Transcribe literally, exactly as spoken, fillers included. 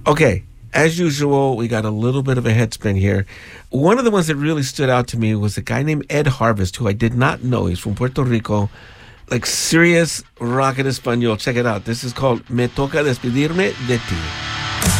Okay, as usual, we got a little bit of a head spin here. One of the ones that really stood out to me was a guy named Ed Harvest, who I did not know. He's from Puerto Rico. Like serious rock en español. Check it out. This is called Me Toca Despedirme de Ti.